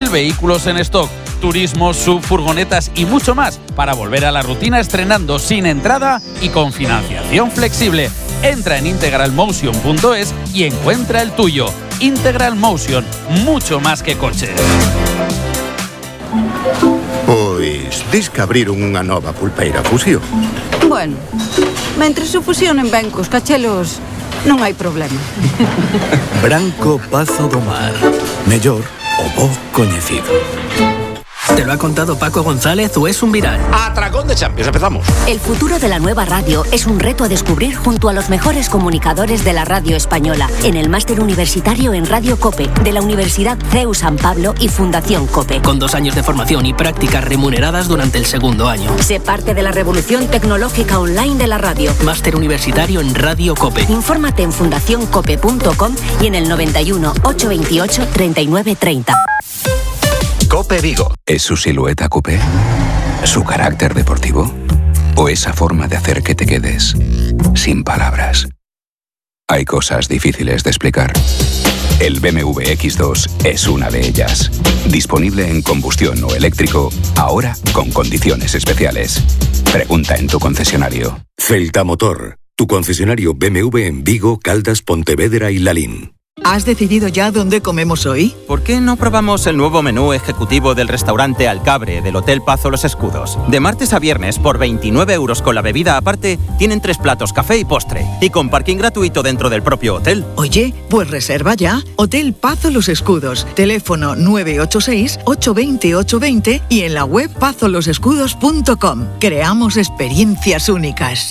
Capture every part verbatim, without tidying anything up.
vehículos en stock, turismo, sub, furgonetas y mucho más para volver a la rutina estrenando sin entrada y con financiación flexible. Entra en integral motion punto es y encuentra el tuyo. Integral Motion, mucho más que coches. Pois, dis que abriron unha nova pulpeira Fusión. Bueno, mentre se fusionen ben cos cachelos, non hai problema. Branco Pazo do Mar. Mellor o bo coñecido. ¿Te lo ha contado Paco González o es un viral? Atracón de Champions, empezamos. El futuro de la nueva radio es un reto a descubrir junto a los mejores comunicadores de la radio española en el máster universitario en Radio COPE de la Universidad C E U San Pablo y Fundación COPE. Con dos años de formación y prácticas remuneradas durante el segundo año. Sé parte de la revolución tecnológica online de la radio. Máster universitario en Radio COPE. Infórmate en fundación cope punto com y en el noventa y uno, ochocientos veintiocho, treinta y nueve treinta. Cope Vigo. ¿Es su silueta coupé? ¿Su carácter deportivo? ¿O esa forma de hacer que te quedes sin palabras? Hay cosas difíciles de explicar. El B M W X dos es una de ellas. Disponible en combustión o eléctrico, ahora con condiciones especiales. Pregunta en tu concesionario. Celta Motor, tu concesionario B M W en Vigo, Caldas, Pontevedra y Lalín. ¿Has decidido ya dónde comemos hoy? ¿Por qué no probamos el nuevo menú ejecutivo del restaurante Alcabre del Hotel Pazo Los Escudos? De martes a viernes, por veintinueve euros con la bebida aparte, tienen tres platos, café y postre. Y con parking gratuito dentro del propio hotel. Oye, pues reserva ya. Hotel Pazo Los Escudos. Teléfono nueve ocho seis, ocho dos cero, ocho dos cero y en la web pazo los escudos punto com. Creamos experiencias únicas.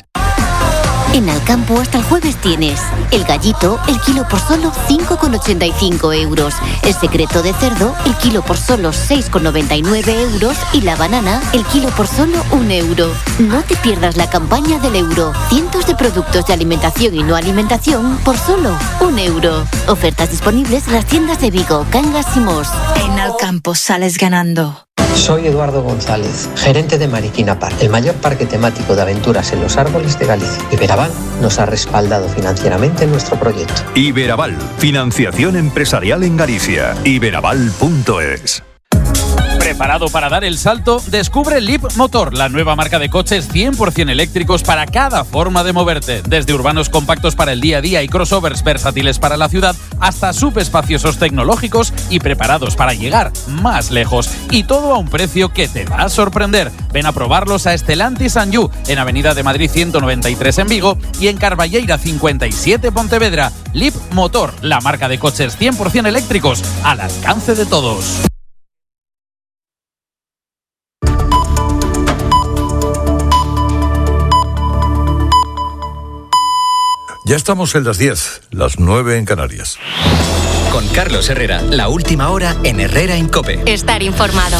En Alcampo hasta el jueves tienes el gallito, el kilo por solo cinco con ochenta y cinco euros. El secreto de cerdo, el kilo por solo seis con noventa y nueve euros. Y la banana, el kilo por solo un euro. No te pierdas la campaña del euro. Cientos de productos de alimentación y no alimentación por solo un euro. Ofertas disponibles en las tiendas de Vigo, Cangas y Mos. En Alcampo sales ganando. Soy Eduardo González, gerente de Mariquina Park, el mayor parque temático de aventuras en los árboles de Galicia. Iberaval nos ha respaldado financieramente nuestro proyecto. Iberaval, financiación empresarial en Galicia. iberaval punto es. ¿Preparado para dar el salto? Descubre Leap Motor, la nueva marca de coches cien por ciento eléctricos para cada forma de moverte. Desde urbanos compactos para el día a día y crossovers versátiles para la ciudad, hasta subespaciosos tecnológicos y preparados para llegar más lejos. Y todo a un precio que te va a sorprender. Ven a probarlos a Stellantis and You, en Avenida de Madrid ciento noventa y tres en Vigo y en Carballeira cincuenta y siete Pontevedra. Leap Motor, la marca de coches cien por ciento eléctricos al alcance de todos. Ya estamos en las diez, las nueve en Canarias. Con Carlos Herrera, la última hora en Herrera en COPE. Estar informado.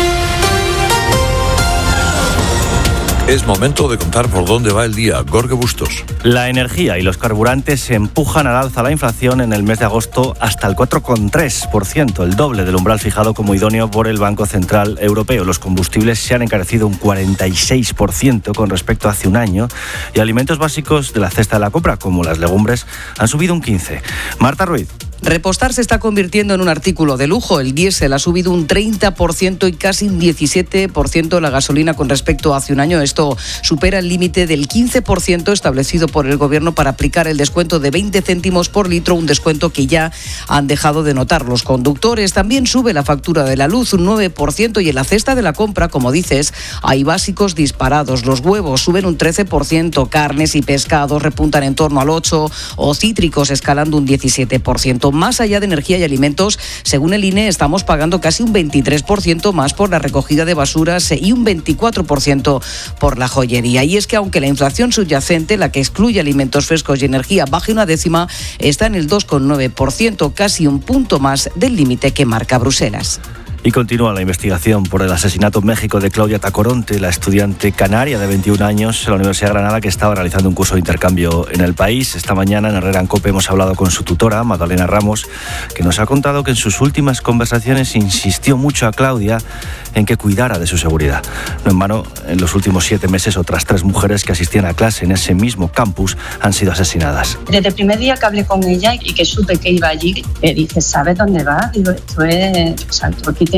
Es momento de contar por dónde va el día. Gorge Bustos. La energía y los carburantes empujan al alza la inflación en el mes de agosto hasta el cuatro coma tres por ciento, el doble del umbral fijado como idóneo por el Banco Central Europeo. Los combustibles se han encarecido un cuarenta y seis por ciento con respecto a hace un año y alimentos básicos de la cesta de la compra, como las legumbres, han subido un quince por ciento. Marta Ruiz. Repostar se está convirtiendo en un artículo de lujo. El diésel ha subido un treinta por ciento y casi un diecisiete por ciento la gasolina con respecto a hace un año. Esto supera el límite del quince por ciento establecido por el Gobierno para aplicar el descuento de veinte céntimos por litro, un descuento que ya han dejado de notar los conductores. También sube la factura de la luz un nueve por ciento y en la cesta de la compra, como dices, hay básicos disparados. Los huevos suben un trece por ciento, carnes y pescados repuntan en torno al ocho por ciento o cítricos escalando un diecisiete por ciento. Más allá de energía y alimentos, según el I N E, estamos pagando casi un veintitrés por ciento más por la recogida de basuras y un veinticuatro por ciento por la joyería. Y es que aunque la inflación subyacente, la que excluye alimentos frescos y energía, baje una décima, está en el dos coma nueve por ciento, casi un punto más del límite que marca Bruselas. Y continúa la investigación por el asesinato en México de Claudia Tacoronte, la estudiante canaria de veintiún años en la Universidad de Granada que estaba realizando un curso de intercambio en el país. Esta mañana en Herrera en COPE hemos hablado con su tutora, Magdalena Ramos, que nos ha contado que en sus últimas conversaciones insistió mucho a Claudia en que cuidara de su seguridad. No en vano, en los últimos siete meses otras tres mujeres que asistían a clase en ese mismo campus han sido asesinadas. Desde el primer día que hablé con ella y que supe que iba allí, le dije, ¿sabes dónde vas? Digo, esto es, o sea, tú aquí